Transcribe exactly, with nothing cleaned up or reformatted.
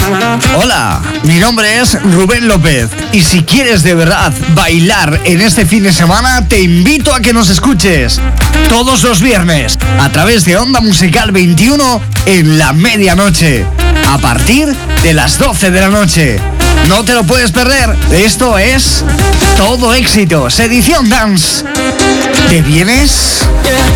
Hola, mi nombre es Rubén López y si quieres de verdad bailar en este fin de semana, te invito a que nos escuches todos los viernes a través de Onda Musical veintiuno en la medianoche, a partir de las doce de la noche. No te lo puedes perder, esto es Todo Éxitos, edición Dance. ¿Te vienes? Yeah.